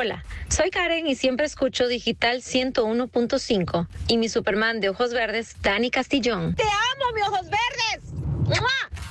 Hola, soy Karen y siempre escucho Digital 101.5 y mi Superman de ojos verdes, Dani Castillón. ¡Te amo, mis ojos verdes! ¡Mua!